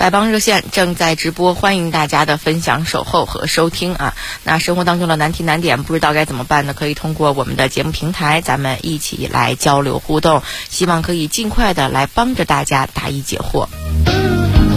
百帮热线正在直播，欢迎大家的分享、守候和收听啊。那生活当中的难题难点不知道该怎么办呢？可以通过我们的节目平台，咱们一起来交流互动，希望可以尽快的来帮着大家答疑解惑。